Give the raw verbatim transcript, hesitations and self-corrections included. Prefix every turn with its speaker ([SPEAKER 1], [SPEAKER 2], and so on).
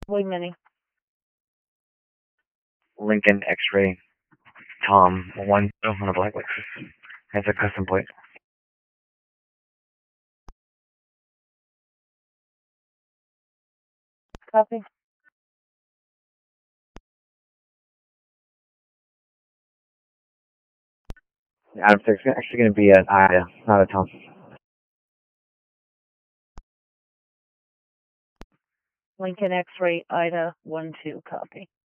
[SPEAKER 1] Wait, Minnie.
[SPEAKER 2] Lincoln X-ray Tom one oh, on a black Lexus. Has a custom plate.
[SPEAKER 1] Copy.
[SPEAKER 2] Adam six is actually going to be an Ida, not a Tom.
[SPEAKER 1] Lincoln X-ray Ida one two. Copy.